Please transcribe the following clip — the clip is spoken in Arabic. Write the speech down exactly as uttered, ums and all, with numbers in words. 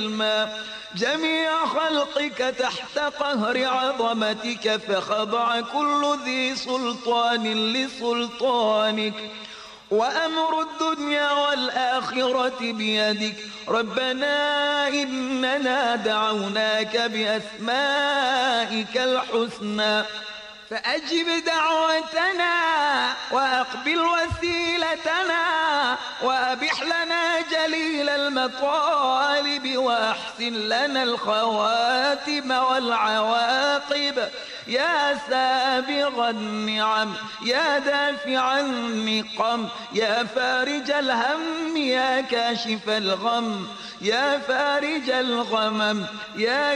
جميع خلقك تحت قهر عظمتك، فخضع كل ذي سلطان لسلطانك، وأمر الدنيا والآخرة بيدك. ربنا إننا دعوناك بأسمائك الحسنى فأجب دعوتنا وأقبل وسيلتنا، وأبح لنا جليل المطالب، وأحسن لنا الخواتم والعواقب. يا سابغ النعم، يا دافع النقم، يا فارج الهم، يا كاشف الغم، يا فارج الغمم، يا